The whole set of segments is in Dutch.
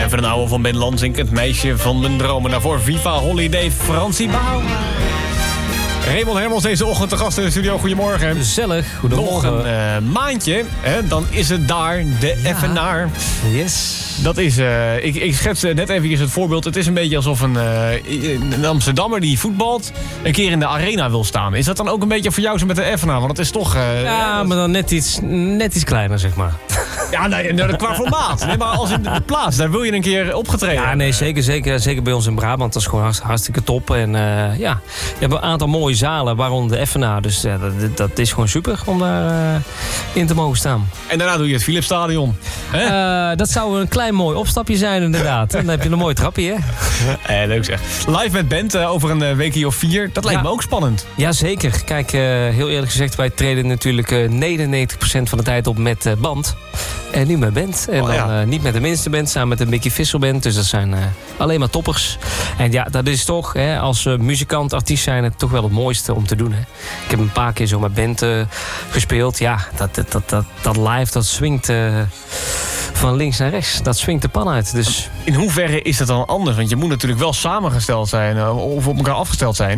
En van een oude van Ben Lansink, Het meisje van mijn dromen. Daarvoor Viva Holiday, Francie Bouw. Raymond Hermans deze ochtend te gast in de studio. Goedemorgen. Gezellig, goedemorgen. Nog een maandje, hè, dan is het daar de FNR. Yes. Dat is, ik schets net even het voorbeeld. Het is een beetje alsof een Amsterdammer die voetbalt een keer in de arena wil staan. Is dat dan ook een beetje voor jou zo met de FNR? Want het is toch... maar dan net iets kleiner, zeg maar. Ja, nee, qua formaat. Nee, maar als in de plaats, daar wil je een keer opgetreden. Ja, nee, zeker bij ons in Brabant. Dat is gewoon hartstikke top. En je hebt een aantal mooie zalen, waaronder de FNA. Dus dat is gewoon super om daar in te mogen staan. En daarna doe je het Philipsstadion. Dat zou een klein mooi opstapje zijn, inderdaad. Dan heb je een mooi trapje, hè? Leuk zeg. Live met band over een weekje of 4. Dat lijkt me ook spannend. Ja, zeker. Kijk, heel eerlijk gezegd, wij treden natuurlijk 99% van de tijd op met band. En nu met band. En dan niet met de minste band, samen met de Mickey Vissel band. Dus dat zijn alleen maar toppers. En ja, dat is toch, hè, als muzikant, artiest zijn, het toch wel het mooiste om te doen. Hè. Ik heb een paar keer zo met band gespeeld. Ja, dat live, dat swingt van links naar rechts. Dat swingt de pan uit. Dus... In hoeverre is dat dan anders? Want je moet natuurlijk wel samengesteld zijn of op elkaar afgesteld zijn.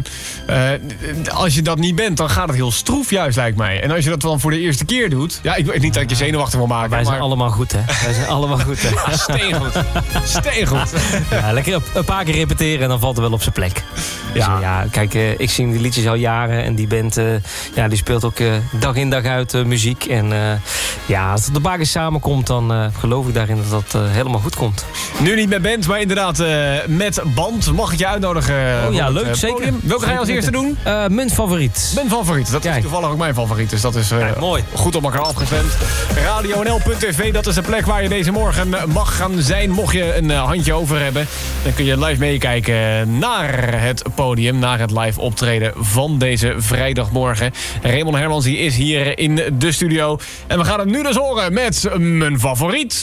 Als je dat niet bent, dan gaat het heel stroef juist, lijkt mij. En als je dat dan voor de eerste keer doet... Ja, ik weet niet dat ik je zenuwachtig wil maken. Wij zijn allemaal goed, hè? Wij zijn allemaal goed, hè? Ja, steengoed. Ja, lekker een paar keer repeteren en dan valt het wel op zijn plek. Ja. Dus, ja, kijk, ik zing die liedjes al jaren. En die band, die speelt ook dag in dag uit muziek. En als het een paar keer samenkomt, dan geloof ik daarin dat dat helemaal goed komt. Nu niet met band, maar inderdaad met band. Mag ik je uitnodigen? Oh ja, leuk, zeker. Welke ga je als eerste doen? Mijn favoriet. Mijn favoriet. Dat is toevallig ook mijn favoriet. Dus dat is mooi. Goed op elkaar afgestemd. RadioNL.tv, dat is de plek waar je deze morgen mag gaan zijn. Mocht je een handje over hebben, dan kun je live meekijken naar het podium. Naar het live optreden van deze vrijdagmorgen. Raymond Hermans die is hier in de studio. En we gaan het nu dus horen met mijn favoriet.